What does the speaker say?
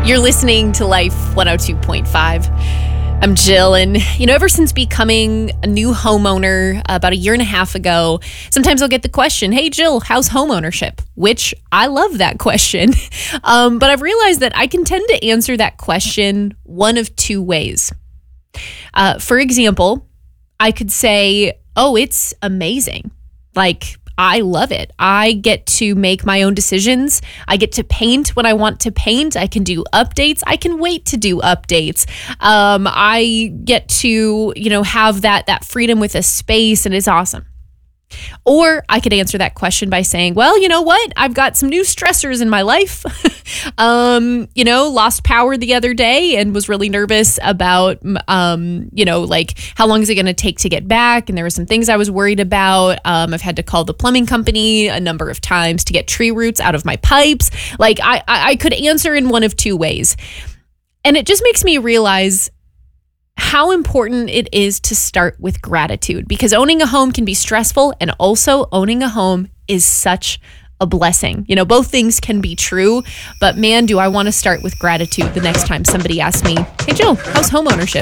You're listening to Life 102.5. I'm Jill, and ever since becoming a new homeowner about 1.5 years ago, sometimes I'll get the question, hey Jill, how's home ownership? Which I love that question. But I've realized that I can tend to answer that question one of two ways. For example, I could say, oh, it's amazing. Like, I love it. I get to make my own decisions. I get to paint when I want to paint. I can do updates. I can wait to do updates. I get to, have that freedom with a space, and it's awesome. Or I could answer that question by saying, well, you know what? I've got some new stressors in my life. Lost power the other day and was really nervous about, like how long is it going to take to get back? And there were some things I was worried about. I've had to call the plumbing company a number of times to get tree roots out of my pipes. Like I could answer in one of two ways. And it just makes me realize how important it is to start with gratitude, because owning a home can be stressful, and also owning a home is such a blessing. Both things can be true, but man, do I want to start with gratitude the next time somebody asks me, hey Jill, how's home ownership?